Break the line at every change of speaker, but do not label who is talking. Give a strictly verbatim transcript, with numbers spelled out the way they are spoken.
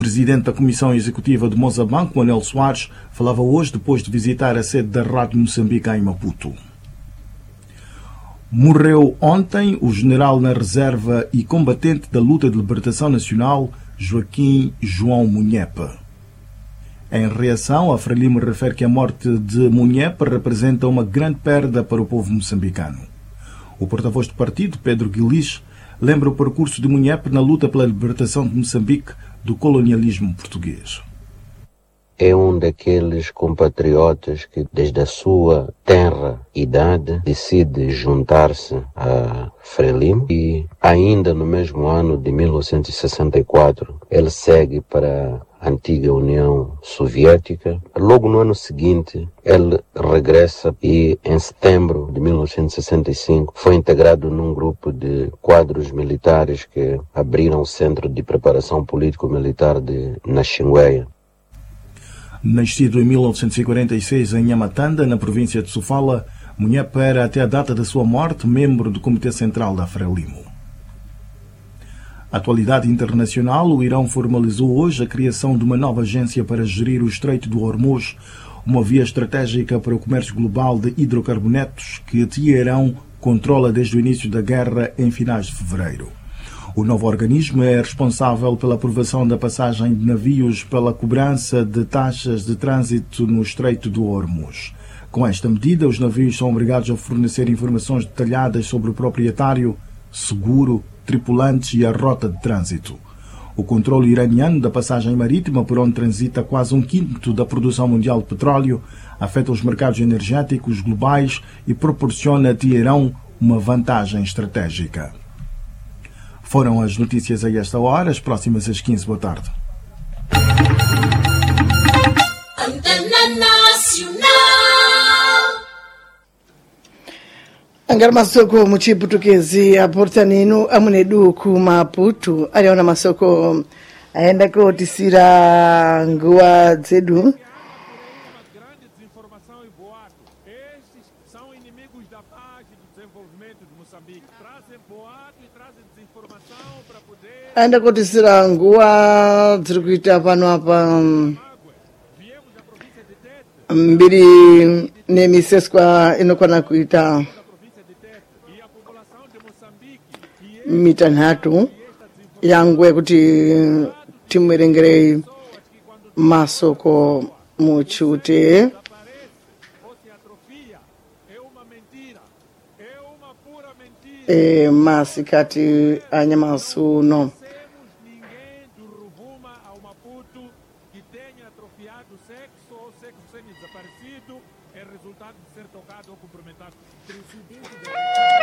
presidente da Comissão Executiva de Moçambique, Manuel Soares, falava hoje depois de visitar a sede da Rádio Moçambique em Maputo. Morreu ontem o general na reserva e combatente da luta de libertação nacional, Joaquim João Munhepe. Em reação, a Frelimo refere que a morte de Munhepe representa uma grande perda para o povo moçambicano. O porta-voz do partido, Pedro Guilis, lembra o percurso de Munhepe na luta pela libertação de Moçambique do colonialismo português.
É um daqueles compatriotas que, desde a sua tenra idade, decide juntar-se a Frelimo e, ainda no mesmo ano de mil novecentos e sessenta e quatro, ele segue para a antiga União Soviética. Logo no ano seguinte, ele regressa e, em setembro de mil novecentos e sessenta e cinco, foi integrado num grupo de quadros militares que abriram o Centro de Preparação Político-Militar de Naxingueia.
Nascido em mil novecentos e quarenta e seis em Nhamatanda, na província de Sofala, Munhepe era até a data da sua morte membro do Comitê Central da Frelimo. Atualidade internacional, o Irão formalizou hoje a criação de uma nova agência para gerir o Estreito do Hormuz, uma via estratégica para o comércio global de hidrocarbonetos que Teherão controla desde o início da guerra em finais de fevereiro. O novo organismo é responsável pela aprovação da passagem de navios pela cobrança de taxas de trânsito no Estreito do Hormuz. Com esta medida, os navios são obrigados a fornecer informações detalhadas sobre o proprietário, seguro, tripulantes e a rota de trânsito. O controle iraniano da passagem marítima, por onde transita quase um quinto da produção mundial de petróleo, afeta os mercados energéticos globais e proporciona a Teherão uma vantagem estratégica. Foram as notícias a esta hora, as próximas às quinze. Boa tarde.
Antena Nacional.
Angara masoko muchi Portuguese aportanino amunedu ku Maputo aliona masoko aenda kuotisira ngua zedu. Aenda kuotisira ngua dziri kuita pano apa mbiri nemiseswa inokwana kuita mitanhatu yangu kuti timwerengerei masoko muchute e masikati anyamasuno
Desaparecido é resultado de ser tocado ou cumprimentado.